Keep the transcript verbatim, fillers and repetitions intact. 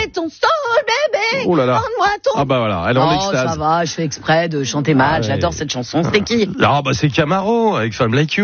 est ton soul, bébé. Oh là là. Rends-moi ton... Ah bah voilà, elle est en Oh, extase. ça va, je fais exprès de chanter mal, Ah ouais. j'adore cette chanson. C'était qui? Ah bah c'est Camaro avec Femme Like You.